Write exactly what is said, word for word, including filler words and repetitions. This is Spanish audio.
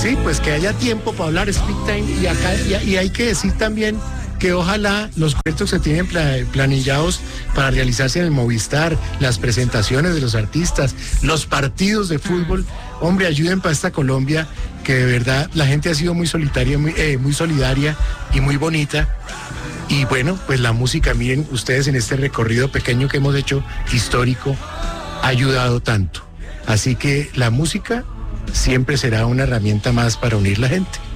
Sí, pues que haya tiempo para hablar Speak Time y acá y, y hay que decir también que ojalá los proyectos que tienen planillados para realizarse en el Movistar, las presentaciones de los artistas, los partidos de fútbol, hombre, ayuden para esta Colombia, que de verdad la gente ha sido muy solitaria, muy, eh, muy solidaria y muy bonita. Y bueno, pues la música, miren ustedes en este recorrido pequeño que hemos hecho, histórico, ha ayudado tanto. Así que la música siempre será una herramienta más para unir la gente.